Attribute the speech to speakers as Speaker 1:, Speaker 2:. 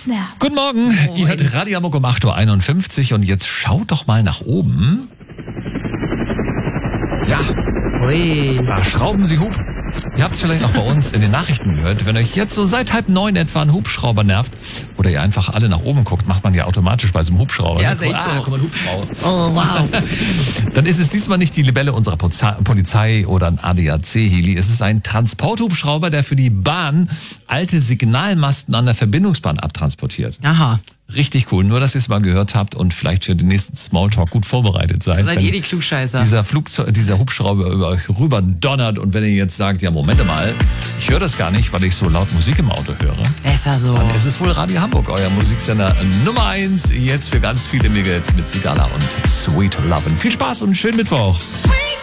Speaker 1: Snap.
Speaker 2: Guten Morgen, ihr hört Radio Hamburg um 8.51 Uhr und jetzt schaut doch mal nach oben. Ja,
Speaker 3: Ui.
Speaker 2: da schrauben Sie Hub. Ihr habt es vielleicht auch bei uns in den Nachrichten gehört. Wenn euch jetzt so seit 8:30 etwa ein Hubschrauber nervt oder ihr einfach alle nach oben guckt, macht man ja automatisch bei so einem Hubschrauber.
Speaker 3: Ja,
Speaker 2: Ne?
Speaker 3: seht so.
Speaker 2: Guck mal, ein Hubschrauber.
Speaker 3: Oh, wow.
Speaker 2: Dann ist es diesmal nicht die Libelle unserer Polizei oder ein ADAC-Heli. Es ist ein Transporthubschrauber, der für die Bahn alte Signalmasten an der Verbindungsbahn abtransportiert.
Speaker 3: Aha.
Speaker 2: Richtig cool. Nur, dass ihr es mal gehört habt und vielleicht für den nächsten Smalltalk gut vorbereitet seid.
Speaker 3: Seid
Speaker 2: Wenn
Speaker 3: ihr die Klugscheißer?
Speaker 2: dieser Hubschrauber über euch rüber donnert und wenn ihr jetzt sagt, ja, Moment mal, ich höre das gar nicht, weil ich so laut Musik im Auto höre.
Speaker 3: Besser so.
Speaker 2: Dann ist es wohl Radio Hamburg, euer Musiksender Nummer 1. Jetzt für ganz viele Mädels mit Sigala und Sweet Lovin'. Viel Spaß und einen schönen Mittwoch.
Speaker 1: Sweet